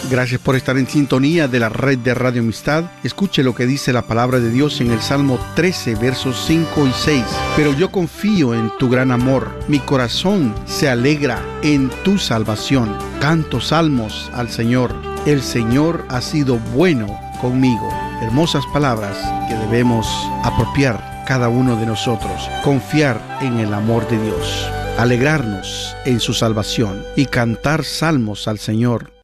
Gracias por estar en sintonía de la red de Radio Amistad. Escuche lo que dice la palabra de Dios en el Salmo 13, versos 5 y 6. Pero yo confío en tu gran amor. Mi corazón se alegra en tu salvación. Canto salmos al Señor. El Señor ha sido bueno conmigo. Hermosas palabras que debemos apropiar cada uno de nosotros. Confiar en el amor de Dios. Alegrarnos en su salvación y cantar salmos al Señor.